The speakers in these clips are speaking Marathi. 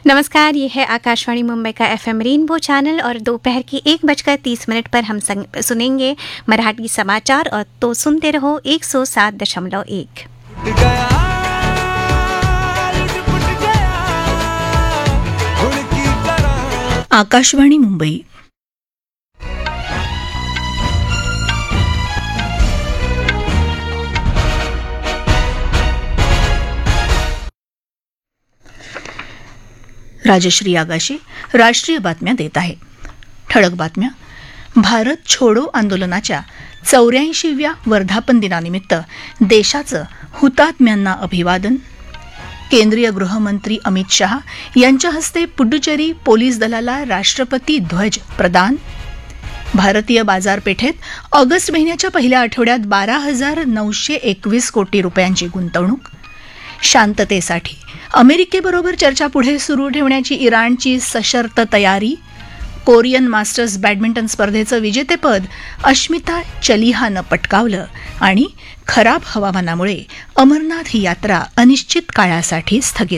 नमस्कार, ये है आकाशवाणी मुंबई का FM रेनबो चैनल और दोपहर के 1:30 पर हम सुनेंगे मराठी समाचार और तो सुनते रहो 107.1। आकाशवाणी मुंबई. राजश्री आगाशे राष्ट्रीय बातम्या देत आहे. ठळक बातम्या. भारत छोडो आंदोलनाच्या 84व्या वर्धापन दिनानिमित्त देशाचं हुतात्म्यांना अभिवादन. केंद्रीय गृहमंत्री अमित शहा यांच्या हस्ते पुडुचेरी पोलीस दलाला राष्ट्रपती ध्वज प्रदान. भारतीय बाजारपेठेत ऑगस्ट महिन्याच्या पहिल्या आठवड्यात 12,921 कोटी रुपयांची गुंतवणूक. शांततेसाठी अमेरिकेबरोबर चर्चा पुढे सुरू ठेवण्याची इराणची सशर्त तयारी. कोरियन मास्टर्स बॅडमिंटन स्पर्धेचं विजेतेपद अश्मिता चलिहानं पटकावलं. आणि खराब हवामानामुळे अमरनाथ ही यात्रा अनिश्चित काळासाठी स्थगित.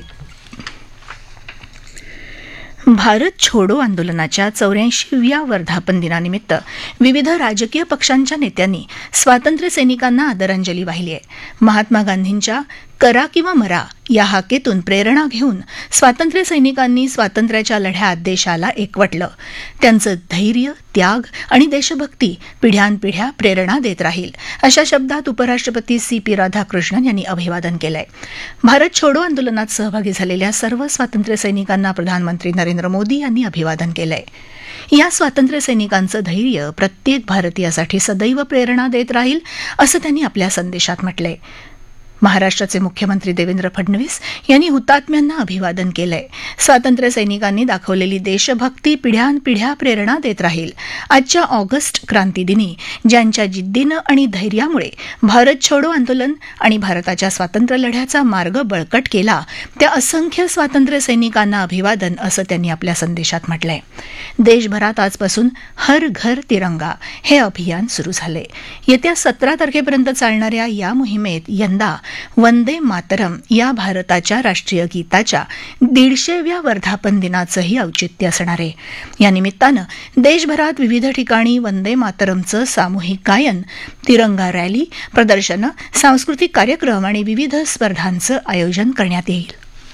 भारत छोडो आंदोलनाच्या 84व्या वर्धापन दिनानिमित्त विविध राजकीय पक्षांच्या नेत्यांनी स्वातंत्र्य सैनिकांना आदरांजली वाहिली आहे. महात्मा गांधींच्या करा किंवा मरा या हाकेतून प्रेरणा घेऊन स्वातंत्र्य सैनिकांनी स्वातंत्र्याच्या लढ्यात देशाला एकवटलं. त्यांचं धैर्य, त्याग आणि देशभक्ती पिढ्यानपिढ्या प्रेरणा देत राहील, अशा शब्दात उपराष्ट्रपती CP राधाकृष्णन यांनी अभिवादन केलंय. भारत छोडो आंदोलनात सहभागी झालेल्या सर्व स्वातंत्र्य सैनिकांना प्रधानमंत्री नरेंद्र मोदी यांनी अभिवादन केलंय. या स्वातंत्र्य सैनिकांचं धैर्य प्रत्येक भारतीयासाठी सदैव प्रेरणा देत राहील, असं त्यांनी आपल्या संदेशात म्हटलंय. महाराष्ट्राचे मुख्यमंत्री देवेंद्र फडणवीस यांनी हुतात्म्यांना अभिवादन केलंय. स्वातंत्र्य सैनिकांनी दाखवलेली देशभक्ती पिढ्यानपिढ्या प्रेरणा देत राहील. आजच्या ऑगस्ट क्रांतीदिनी ज्यांच्या जिद्दीनं आणि धैर्यामुळे भारत छोडो आंदोलन आणि भारताच्या स्वातंत्र्य लढ्याचा मार्ग बळकट केला, त्या असंख्य स्वातंत्र्य सैनिकांना अभिवादन, असं त्यांनी आपल्या संदेशात म्हटलंय. देशभरात आजपासून हर घर तिरंगा हे अभियान सुरू झालंय. येत्या 17 तारखेपर्यंत चालणाऱ्या या मोहिमेत यंदा वंदे मातरम या भारताच्या राष्ट्रीय गीताच्या 150व्या वर्धापन दिनाचंही औचित्य असणार आहे. या निमित्तानं देशभरात विविध ठिकाणी वंदे मातरमचं सामूहिक गायन, तिरंगा रॅली, प्रदर्शनं, सांस्कृतिक कार्यक्रम आणि विविध स्पर्धांचं आयोजन करण्यात येईल.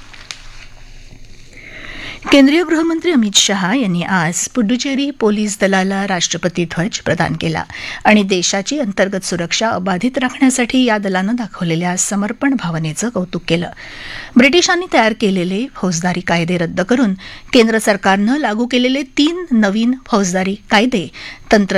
केंद्रीय गृहमंत्री अमित शहा यांनी आज पुडुचेरी पोलीस दलाला राष्ट्रपती ध्वज प्रदान केला आणि देशाची अंतर्गत सुरक्षा अबाधित राखण्यासाठी या दलानं दाखवलेल्या समर्पण भावनेचं कौतुक केलं. ब्रिटिशांनी तयार केलेले फौजदारी कायदे रद्द करून केंद्र सरकारनं लागू केलेले 3 नवीन फौजदारी कायदे